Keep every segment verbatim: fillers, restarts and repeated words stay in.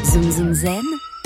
Zoom Zoom Zen,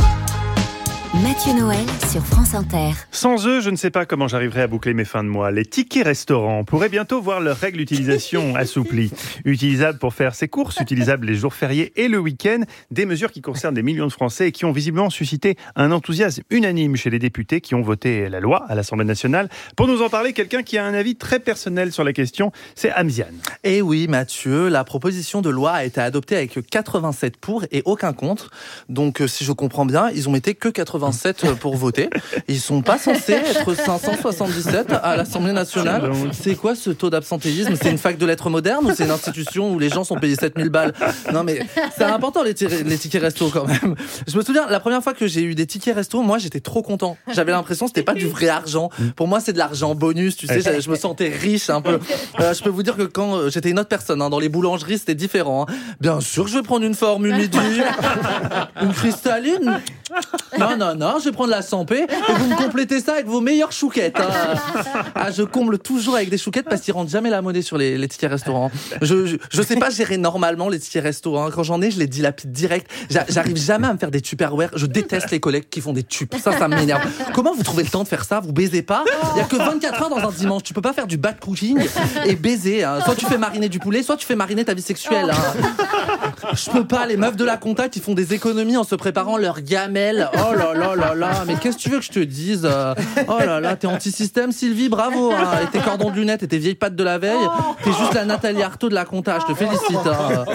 Mathieu Noël sur France Inter. Sans eux, je ne sais pas comment j'arriverai à boucler mes fins de mois. Les tickets restaurants pourraient bientôt voir leurs règles d'utilisation assouplies. Utilisables pour faire ses courses, utilisables les jours fériés et le week-end. Des mesures qui concernent des millions de Français et qui ont visiblement suscité un enthousiasme unanime chez les députés qui ont voté la loi à l'Assemblée nationale. Pour nous en parler, quelqu'un qui a un avis très personnel sur la question, c'est Amziane. Eh oui, Mathieu, la proposition de loi a été adoptée avec quatre-vingt-sept pour et aucun contre. Donc, si je comprends bien, ils ont été que quatre-vingt-sept pour voter. Ils sont pas censés être cinq cent soixante-dix-sept à l'Assemblée nationale. C'est quoi ce taux d'absentéisme ? C'est une fac de lettres modernes ou c'est une institution où les gens sont payés sept mille balles ? Non mais c'est important les, t- les tickets resto quand même. Je me souviens, la première fois que j'ai eu des tickets resto, moi j'étais trop content. J'avais l'impression que c'était pas du vrai argent. Pour moi c'est de l'argent bonus, tu sais, je me sentais riche un peu. Euh, je peux vous dire que quand j'étais une autre personne, hein, dans les boulangeries c'était différent. Hein. Bien sûr que je vais prendre une forme midi, une cristalline. Non, non, non, je vais prendre la cent p et vous me complétez ça avec vos meilleures chouquettes. Hein. Ah, je comble toujours avec des chouquettes parce qu'ils rendent jamais la monnaie sur les, les tickets restaurants. Je, je, je sais pas gérer normalement les tickets resto. Hein. Quand j'en ai, je les dilapide direct. J'a, j'arrive jamais à me faire des tupperware. Je déteste les collègues qui font des tupes. Ça, ça m'énerve. Comment vous trouvez le temps de faire ça ? Vous baisez pas ? Il y a que vingt-quatre heures dans un dimanche. Tu peux pas faire du bad cooking et baiser. Hein. Soit tu fais mariner du poulet, soit tu fais mariner ta vie sexuelle. Hein. Je peux pas. Les meufs de la compta qui font des économies en se préparant leur gamelle. Oh là là là là, mais qu'est-ce que tu veux que je te dise ? Oh là là, t'es anti-système, Sylvie, bravo. Hein. Et tes cordons de lunettes et tes vieilles pattes de la veille, t'es juste la Nathalie Arthaud de la compta, je te félicite. Hein.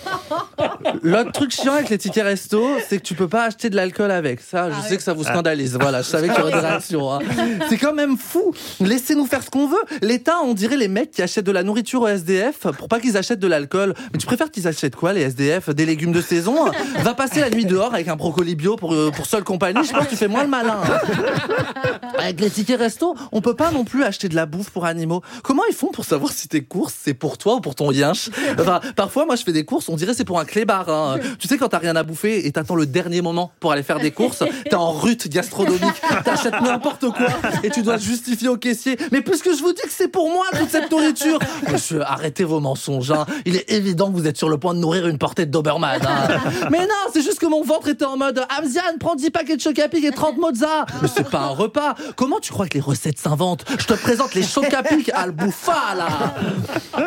L'autre truc chiant avec les tickets resto, c'est que tu peux pas acheter de l'alcool avec. Ça, je ah sais oui. que ça vous scandalise. Voilà, je savais qu'il y aurait des réactions. Hein. C'est quand même fou. Laissez-nous faire ce qu'on veut. L'État, on dirait les mecs qui achètent de la nourriture aux S D F pour pas qu'ils achètent de l'alcool. Mais tu préfères qu'ils achètent quoi, les S D F ? Des légumes de saison ? Va passer la nuit dehors avec un brocoli bio pour, pour seule compagnie. Je pense que tu fais moins le malin. Hein. Avec les tickets resto, on peut pas non plus acheter de la bouffe pour animaux. Comment ils font pour savoir si tes courses, c'est pour toi ou pour ton yinche ? Enfin, parfois, moi, je fais des courses, on dirait c'est pour un clébard. Hein. Tu sais, quand t'as rien à bouffer et t'attends le dernier moment pour aller faire des courses, t'es en rut gastronomique, t'achètes n'importe quoi et tu dois justifier au caissier. Mais puisque je vous dis que c'est pour moi toute cette nourriture, monsieur, arrêtez vos mensonges. Hein. Il est évident que vous êtes sur le point de nourrir une portée de Doberman. Hein. Mais non, c'est juste que mon ventre était en mode Amziane, prends dix paquets de Chocapic et trente mozza. Mais c'est pas un repas. Comment tu crois que les recettes s'inventent ? Je te présente les Chocapic à le bouffa, là.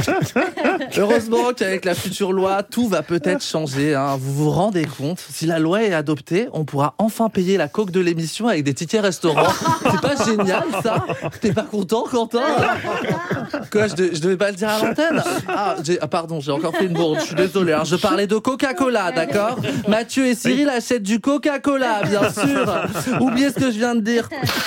Heureusement qu'avec la future loi, tout va peut-être changer. Hein. Vous vous rendez compte ? Si la loi est adoptée, on pourra enfin payer la coque de l'émission avec des tickets restaurants. C'est pas génial, ça ? T'es pas content, Quentin ? Quoi, je, de, je devais pas le dire à l'antenne ? Ah, j'ai, ah, pardon, j'ai encore fait une bourde. Je suis désolé. Hein. Je parlais de Coca-Cola, d'accord ? Mathieu et Cyril achètent du Coca-Cola, bien sûr. Oubliez ce que je viens de dire.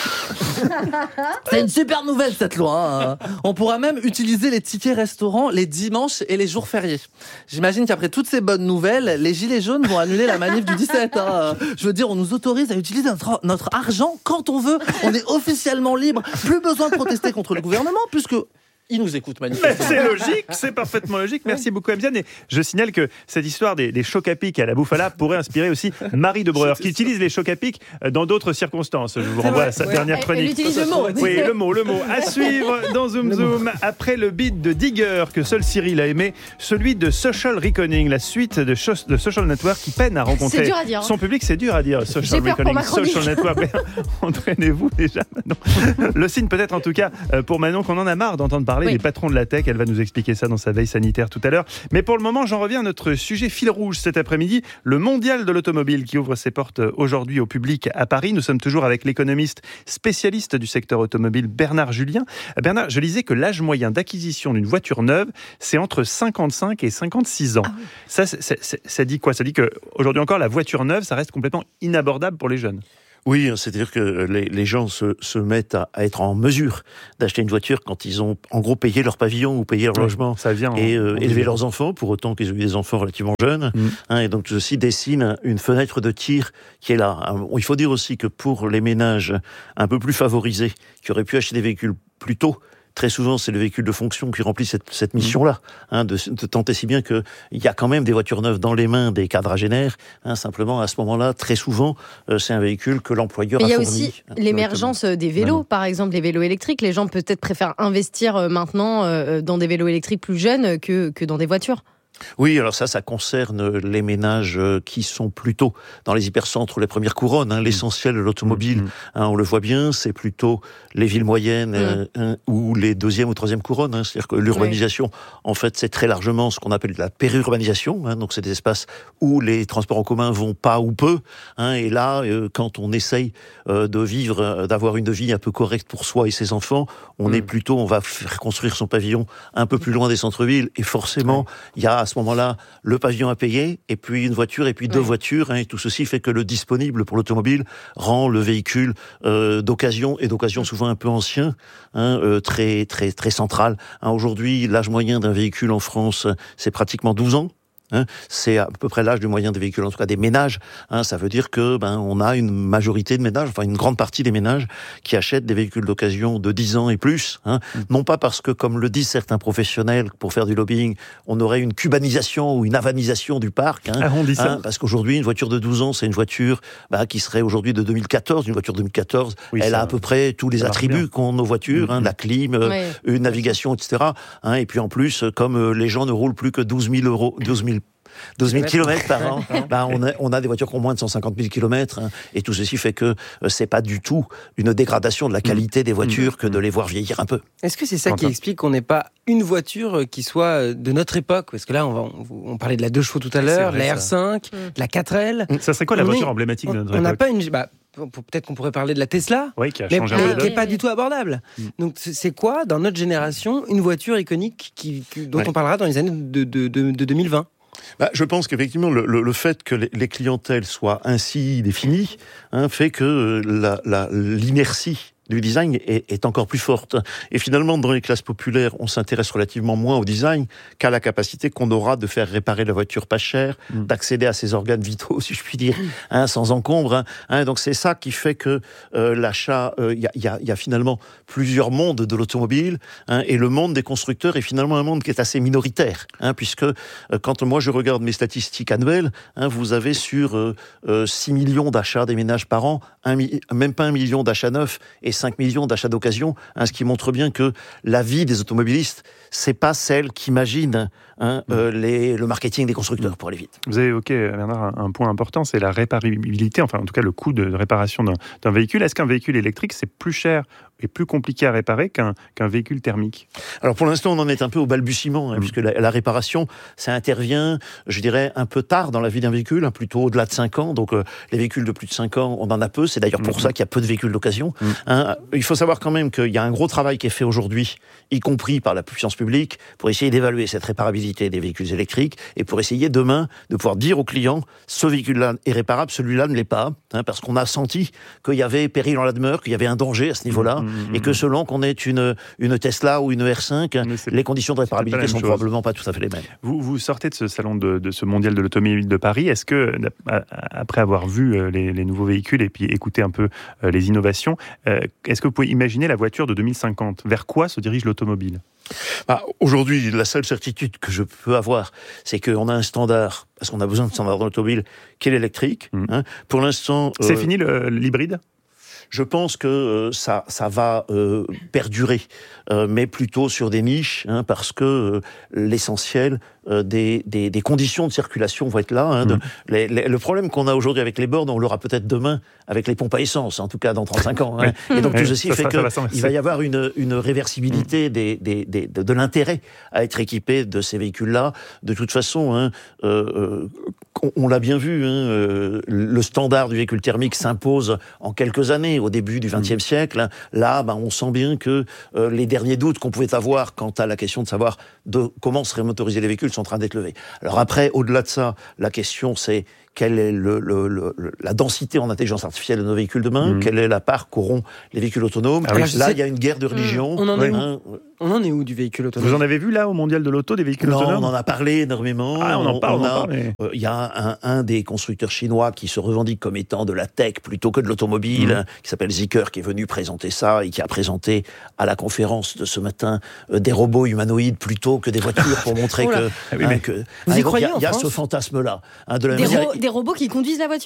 C'est une super nouvelle, cette loi. Hein. On pourra même utiliser les tickets restaurants les dimanches et les jours fériés. J'imagine qu'après toutes ces bonnes nouvelles, les gilets jaunes vont annuler la manif du dix-sept. Hein. Je veux dire, on nous autorise à utiliser notre, notre argent quand on veut. On est officiellement libre. Plus besoin de protester contre le gouvernement, puisque il nous écoute manifestement. C'est logique, c'est parfaitement logique. Merci beaucoup, Amziane. Et je signale que cette histoire des, des Chocapic à la Bouffala pourrait inspirer aussi Marie de Breuer, qui utilise les Chocapic dans d'autres circonstances. Je vous renvoie à sa ouais. dernière chronique. Elle utilise le mot. Oui, le mot, le mot. À suivre dans Zoom Zoom. Après le beat de Digger que seul Cyril a aimé, celui de Social Reckoning, la suite de, Sh- de Social Network qui peine à rencontrer c'est dur à dire, hein. son public. C'est dur à dire. Social J'ai Reckoning, Social Network. Entraînez-vous déjà, Manon. Le signe peut-être en tout cas pour Manon qu'on en a marre d'entendre parler oui. des patrons de la tech. Elle va nous expliquer ça dans sa veille sanitaire tout à l'heure. Mais pour le moment, j'en reviens à notre sujet fil rouge cet après-midi, le mondial de l'automobile qui ouvre ses portes aujourd'hui au public à Paris. Nous sommes toujours avec l'économiste spécialiste du secteur automobile Bernard Julien. Bernard, je lisais que l'âge moyen d'acquisition d'une voiture neuve, c'est entre cinquante-cinq et cinquante-six ans. Ah oui. Ça, c'est, c'est, ça dit quoi ? Ça dit qu'aujourd'hui encore, la voiture neuve, ça reste complètement inabordable pour les jeunes. Oui, c'est-à-dire que les, les gens se, se mettent à, à être en mesure d'acheter une voiture quand ils ont, en gros, payé leur pavillon ou payé leur ouais, logement ça vient, et euh, élevé vient. leurs enfants, pour autant qu'ils aient eu des enfants relativement jeunes. Mm. Hein, et donc, ceci dessine une fenêtre de tir qui est là. Il faut dire aussi que pour les ménages un peu plus favorisés, qui auraient pu acheter des véhicules plus tôt, très souvent, c'est le véhicule de fonction qui remplit cette, cette mission-là, hein, de, de tenter si bien qu'il y a quand même des voitures neuves dans les mains des quadragénaires. Hein, simplement, à ce moment-là, très souvent, euh, c'est un véhicule que l'employeur Mais a fourni. Il y a aussi hein, l'émergence des vélos, par exemple, les vélos électriques. Les gens peut-être préfèrent investir maintenant euh, dans des vélos électriques plus jeunes que, que dans des voitures. Oui, alors ça, ça concerne les ménages qui sont plutôt dans les hypercentres, les premières couronnes. Hein, l'essentiel de l'automobile, mmh. hein, on le voit bien, c'est plutôt les villes moyennes mmh. euh, hein, ou les deuxième ou troisième couronnes. Hein, c'est-à-dire que l'urbanisation, oui. en fait, c'est très largement ce qu'on appelle la périurbanisation. Hein, donc, c'est des espaces où les transports en commun vont pas ou peu. Hein, et là, euh, quand on essaye euh, de vivre, euh, d'avoir une vie un peu correcte pour soi et ses enfants, on mmh. est plutôt, on va faire construire son pavillon un peu plus loin des centres-villes. Et forcément, il oui. y a à ce moment-là le pavillon à payer, et puis une voiture, et puis deux oui. voitures, hein, et tout ceci fait que le disponible pour l'automobile rend le véhicule euh, d'occasion, et d'occasion souvent un peu ancien, hein, euh, très très très central. Hein, aujourd'hui, l'âge moyen d'un véhicule en France, c'est pratiquement douze ans. Hein, c'est à peu près l'âge du moyen des véhicules, en tout cas des ménages. Hein, ça veut dire que ben on a une majorité de ménages, enfin une grande partie des ménages qui achètent des véhicules d'occasion de dix ans et plus. Hein, mmh. Non pas parce que, comme le disent certains professionnels, pour faire du lobbying, on aurait une cubanisation ou une havanisation du parc. Hein, ah, on dit ça. Hein, parce qu'aujourd'hui, une voiture de douze ans, c'est une voiture bah, qui serait aujourd'hui de deux mille quatorze. Une voiture de deux mille quatorze, oui, elle ça, a à peu près tous les attributs qu'ont nos voitures, mmh. hein, la clim, oui. une navigation, et cetera. Hein, et puis en plus, comme les gens ne roulent plus que douze mille euros, douze mille douze mille kilomètres par an, bah on, a, on a des voitures qui ont moins de cent cinquante mille kilomètres, hein, et tout ceci fait que euh, c'est pas du tout une dégradation de la qualité des voitures mmh. que de les voir vieillir un peu. Est-ce que c'est ça Quentin. Qui explique qu'on n'ait pas une voiture qui soit de notre époque? Parce que là, on, va, on, on parlait de la deux chevaux tout à l'heure, vrai, la R cinq, mmh. la quatre L. Ça serait quoi la on voiture est, emblématique on, de notre on époque? On n'a pas une... Bah, peut-être qu'on pourrait parler de la Tesla, oui, qui a mais, changé mais un peu qui n'est pas du tout abordable. Mm. Donc c'est quoi, dans notre génération, une voiture iconique qui, qui, dont ouais. on parlera dans les années de, de, de, de deux mille vingt? Bah, je pense qu'effectivement, le, le, le fait que les, les clientèles soient ainsi définies hein, fait que la, la, l'inertie du design est, est encore plus forte. Et finalement, dans les classes populaires, on s'intéresse relativement moins au design qu'à la capacité qu'on aura de faire réparer la voiture pas chère, mmh. d'accéder à ses organes vitaux, si je puis dire, hein, sans encombre. Hein. Donc c'est ça qui fait que euh, l'achat, il euh, y, y, a, y a finalement plusieurs mondes de l'automobile, hein, et le monde des constructeurs est finalement un monde qui est assez minoritaire, hein, puisque euh, quand moi je regarde mes statistiques annuelles, hein, vous avez sur euh, euh, six millions d'achats des ménages par an, un, même pas un million d'achats neufs, et cinq millions d'achats d'occasion, hein, ce qui montre bien que la vie des automobilistes, c'est pas celle qu'imagine hein, mmh. euh, les, le marketing des constructeurs, pour aller vite. Vous avez évoqué, Bernard, un point important, c'est la réparabilité, enfin en tout cas le coût de réparation d'un, d'un véhicule. Est-ce qu'un véhicule électrique, c'est plus cher et plus compliqué à réparer qu'un, qu'un véhicule thermique? Alors pour l'instant, on en est un peu au balbutiement, hein, mmh. puisque la, la réparation, ça intervient, je dirais, un peu tard dans la vie d'un véhicule, hein, plutôt au-delà de cinq ans. Donc euh, les véhicules de plus de cinq ans, on en a peu. C'est d'ailleurs pour mmh. ça qu'il y a peu de véhicules d'occasion. Mmh. Hein. Il faut savoir quand même qu'il y a un gros travail qui est fait aujourd'hui, y compris par la puissance publique, pour essayer d'évaluer cette réparabilité des véhicules électriques et pour essayer demain de pouvoir dire aux clients, ce véhicule-là est réparable, celui-là ne l'est pas, hein, parce qu'on a senti qu'il y avait péril en la demeure, qu'il y avait un danger à ce niveau-là, mmh. et que selon qu'on ait une, une Tesla ou une R cinq, les conditions de réparabilité sont chose. probablement pas tout à fait les mêmes. Vous, vous sortez de ce salon de, de ce mondial de l'automobile de Paris. Est-ce que, après avoir vu les, les nouveaux véhicules et puis écouté un peu les innovations, euh, est-ce que vous pouvez imaginer la voiture de deux mille cinquante? Vers quoi se dirige l'automobile? Bah, aujourd'hui, la seule certitude que je peux avoir, c'est qu'on a un standard, parce qu'on a besoin de standard dans l'automobile, qui est l'électrique. Mmh. Hein. Pour l'instant... C'est euh, fini le, l'hybride? Je pense que euh, ça, ça va euh, perdurer, euh, mais plutôt sur des niches, hein, parce que euh, l'essentiel euh, des, des, des conditions de circulation vont être là. Hein, de, mmh. les, les, le problème qu'on a aujourd'hui avec les bornes, on l'aura peut-être demain avec les pompes à essence, en tout cas dans trente-cinq ans. Hein. Oui. Et donc oui, tout ceci fait qu'il va y avoir une, une réversibilité mmh. des, des, des, de, de l'intérêt à être équipé de ces véhicules-là. De toute façon, hein, euh, on, on l'a bien vu, hein, euh, le standard du véhicule thermique s'impose en quelques années. Au début du vingtième siècle, là, ben, on sent bien que euh, les derniers doutes qu'on pouvait avoir quant à la question de savoir de comment seraient motorisés les véhicules sont en train d'être levés. Alors après, au-delà de ça, la question c'est quelle est le, le, le, la densité en intelligence artificielle de nos véhicules demain, mmh. quelle est la part qu'auront les véhicules autonomes. Ah oui. Là, il y a une guerre de religion. Mmh. On, en est hein. où on en est où du véhicule autonome? Vous en avez vu là au mondial de l'auto des véhicules non, autonomes? On en a parlé énormément. Ah, on en parle. Il euh, y a un, un des constructeurs chinois qui se revendique comme étant de la tech plutôt que de l'automobile, mmh. hein, qui s'appelle Zeekr, qui est venu présenter ça et qui a présenté à la conférence de ce matin euh, des robots humanoïdes plutôt que des voitures pour montrer que... Ah oui, mais hein, que vous hein, y croyez Il y a, y a ce fantasme-là. Hein, de la des, manière... ro- des robots qui conduisent la voiture?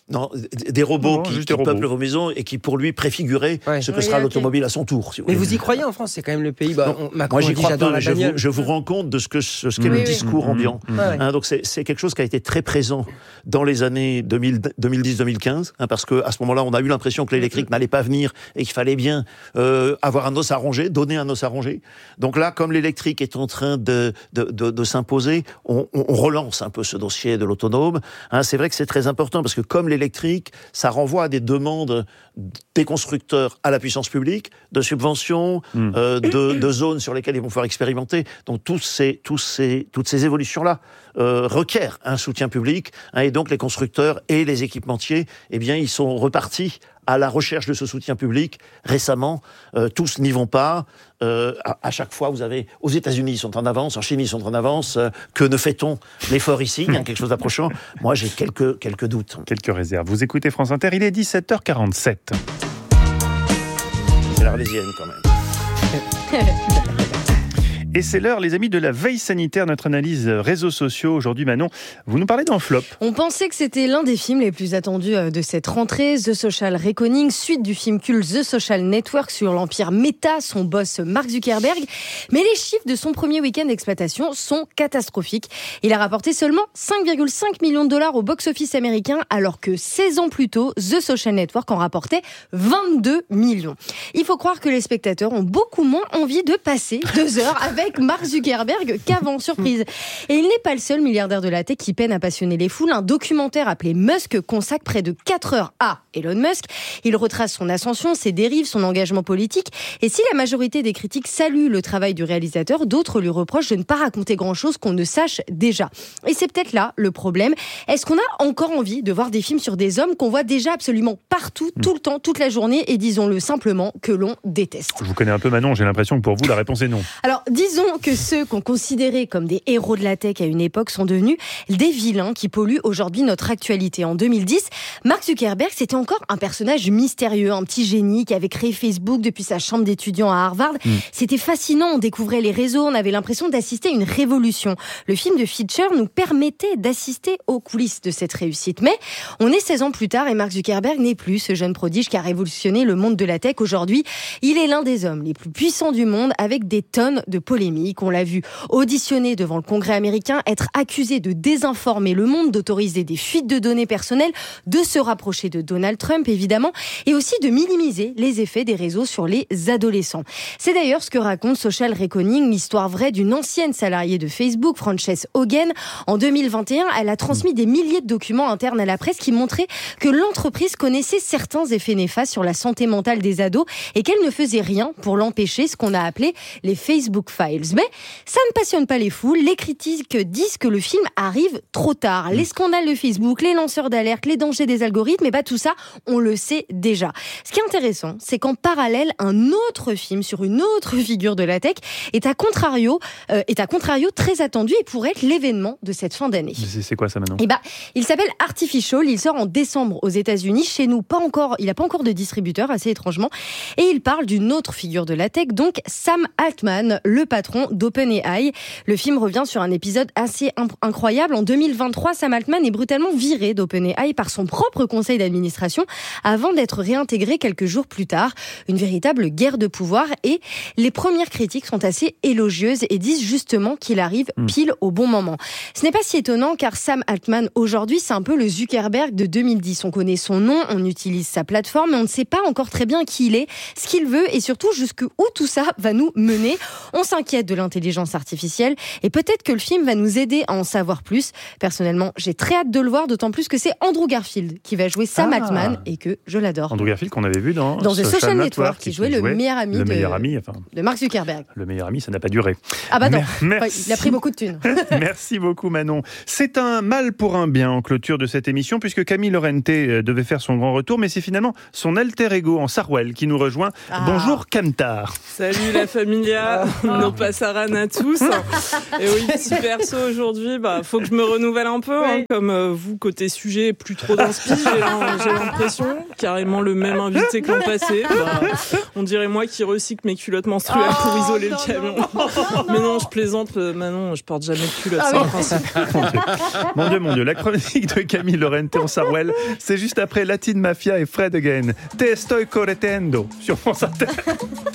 Non, des robots non, qui, qui des robots. peuplent vos maisons et qui, pour lui, préfiguraient ouais. ce que oui, sera okay. l'automobile à son tour. Si vous Mais vous y croyez en France? C'est quand même le pays. Bah, on, Macron moi, j'y dit, crois j'adore peu, la je vous, bagnole. je vous rends compte de ce que ce qu'est oui, le oui. discours mmh, ambiant. Mmh, mmh. Hein, donc c'est, c'est quelque chose qui a été très présent dans les années deux mille dix deux mille quinze, hein, parce que à ce moment-là, on a eu l'impression que l'électrique mmh. n'allait pas venir et qu'il fallait bien euh, avoir un os à ronger, donner un os à ronger. Donc là, comme l'électrique est en train de de, de, de s'imposer, on, on relance un peu ce dossier de l'autonome. Hein, c'est vrai que c'est très important parce que comme l'électrique, ça renvoie à des demandes des constructeurs à la puissance publique, de subventions, mmh. euh, de, de zones sur lesquelles ils vont pouvoir expérimenter. Donc tous ces, tous ces, toutes ces évolutions-là euh, requièrent un soutien public, hein, et donc les constructeurs et les équipementiers, eh bien, ils sont repartis à la recherche de ce soutien public récemment. Euh, tous n'y vont pas. Euh, à, à chaque fois, vous avez aux États-Unis ils sont en avance, en Chine ils sont en avance. Euh, que ne fait-on l'effort ici? Il y a quelque chose d'approchant. Moi, j'ai quelques quelques doutes. Quelques réserves. Vous écoutez France Inter. Il est dix-sept heures quarante-sept. C'est l'Arlésienne quand même. Et c'est l'heure, les amis, de la veille sanitaire, notre analyse réseaux sociaux. Aujourd'hui, Manon, vous nous parlez d'Enveloppe. On pensait que c'était l'un des films les plus attendus de cette rentrée, The Social Reckoning, suite du film culte The Social Network sur l'empire Meta, son boss Mark Zuckerberg. Mais les chiffres de son premier week-end d'exploitation sont catastrophiques. Il a rapporté seulement cinq virgule cinq millions de dollars au box-office américain, alors que seize ans plus tôt, The Social Network en rapportait vingt-deux millions. Il faut croire que les spectateurs ont beaucoup moins envie de passer deux heures avec Mark Zuckerberg qu'avant, surprise. Et il n'est pas le seul milliardaire de la tech qui peine à passionner les foules. Un documentaire appelé Musk consacre près de quatre heures à Elon Musk. Il retrace son ascension, ses dérives, son engagement politique. Et si la majorité des critiques saluent le travail du réalisateur, d'autres lui reprochent de ne pas raconter grand-chose qu'on ne sache déjà. Et c'est peut-être là le problème. Est-ce qu'on a encore envie de voir des films sur des hommes qu'on voit déjà absolument partout, tout le temps, toute la journée, et disons-le simplement, que l'on déteste? Je vous connais un peu, Manon, j'ai l'impression que pour vous, la réponse est non. Alors, disons que ceux qu'on considérait comme des héros de la tech à une époque sont devenus des vilains qui polluent aujourd'hui notre actualité. En deux mille dix, Mark Zuckerberg, c'était encore un personnage mystérieux, un petit génie qui avait créé Facebook depuis sa chambre d'étudiant à Harvard. Mmh. C'était fascinant, on découvrait les réseaux, on avait l'impression d'assister à une révolution. Le film de Fincher nous permettait d'assister aux coulisses de cette réussite. Mais on est seize ans plus tard et Mark Zuckerberg n'est plus ce jeune prodige qui a révolutionné le monde de la tech. Aujourd'hui, il est l'un des hommes les plus puissants du monde avec des tonnes de polémiques. On l'a vu auditionner devant le Congrès américain, être accusé de désinformer le monde, d'autoriser des fuites de données personnelles, de se rapprocher de Donald Trump évidemment, et aussi de minimiser les effets des réseaux sur les adolescents. C'est d'ailleurs ce que raconte Social Reckoning, l'histoire vraie d'une ancienne salariée de Facebook, Frances Haugen. En deux mille vingt et un, elle a transmis des milliers de documents internes à la presse qui montraient que l'entreprise connaissait certains effets néfastes sur la santé mentale des ados et qu'elle ne faisait rien pour l'empêcher, ce qu'on a appelé les Facebook Files. Mais ça ne passionne pas les foules. Les critiques disent que le film arrive trop tard. Les scandales de Facebook, les lanceurs d'alerte, les dangers des algorithmes, et bah tout ça, on le sait déjà. Ce qui est intéressant, c'est qu'en parallèle, un autre film sur une autre figure de la tech est à contrario, euh, est à contrario très attendu et pourrait être l'événement de cette fin d'année. C'est, c'est quoi ça maintenant? Et bah, il s'appelle Artificial. Il sort en décembre aux États-Unis. Chez nous, pas encore. Il n'a pas encore de distributeur, assez étrangement. Et il parle d'une autre figure de la tech, donc Sam Altman, le patron d'OpenAI. Le film revient sur un épisode assez imp- incroyable. En deux mille vingt-trois, Sam Altman est brutalement viré d'OpenAI par son propre conseil d'administration avant d'être réintégré quelques jours plus tard. Une véritable guerre de pouvoir et les premières critiques sont assez élogieuses et disent justement qu'il arrive pile au bon moment. Ce n'est pas si étonnant car Sam Altman aujourd'hui, c'est un peu le Zuckerberg de deux mille dix. On connaît son nom, on utilise sa plateforme, mais on ne sait pas encore très bien qui il est, ce qu'il veut et surtout jusqu'où tout ça va nous mener. On s'inquiète de l'intelligence artificielle et peut-être que le film va nous aider à en savoir plus. Personnellement, j'ai très hâte de le voir, d'autant plus que c'est Andrew Garfield qui va jouer Sam ah. Altman et que je l'adore. Andrew Garfield qu'on avait vu dans, dans The Social, Social Network, Network qui jouait, qui jouait le meilleur ami, le de, meilleur ami enfin, de Mark Zuckerberg. Le meilleur ami, ça n'a pas duré. Ah bah non, Merci. Il a pris beaucoup de thunes. Merci beaucoup Manon. C'est un mal pour un bien en clôture de cette émission puisque Camille Lorente devait faire son grand retour, mais c'est finalement son alter ego en Sarwell qui nous rejoint. Ah. Bonjour Camtar. Salut la familia. Oh. Donc passe à Rennes à tous. Et oui, petit perso aujourd'hui, bah, faut que je me renouvelle un peu. Hein, comme euh, vous, côté sujet, plus trop d'inspi, j'ai, j'ai l'impression. Carrément le même invité que l'an passé. Bah, on dirait moi qui recycle mes culottes menstruelles oh, pour isoler non, le camion. Non. Mais non, je plaisante. Euh, Manon, je porte jamais de culottes, ah, c'est oui. un principe. Mon Dieu. mon Dieu, mon Dieu. La chronique de Camille Lorente Sarouel, c'est juste après Latin Mafia et Fred Again. Te estoy corretendo sur France Inter.